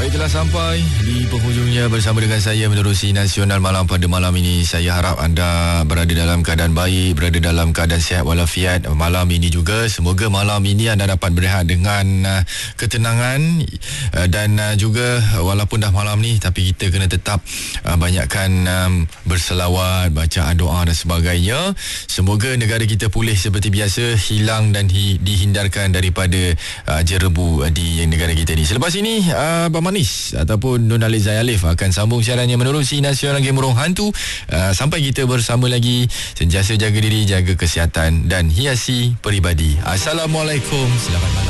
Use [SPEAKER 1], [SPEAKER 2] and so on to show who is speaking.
[SPEAKER 1] Baiklah, sampai di penghujungnya bersama dengan saya menerusi Nasional Malam pada malam ini. Saya harap anda berada dalam keadaan baik, berada dalam keadaan sihat walafiat malam ini juga. Semoga malam ini anda dapat berehat dengan ketenangan dan juga walaupun dah malam ni, tapi kita kena tetap banyakkan berselawat, baca doa dan sebagainya. Semoga negara kita pulih seperti biasa, hilang dan dihindarkan daripada jerebu di negara kita ni. Selepas ini Abang Manis ataupun Nur Aliza Alif akan sambung siarannya menerusi Nasional Game Burung Hantu. Sampai kita bersama lagi, sentiasa jaga diri, jaga kesihatan dan hiasi peribadi. Assalamualaikum, selamat malam.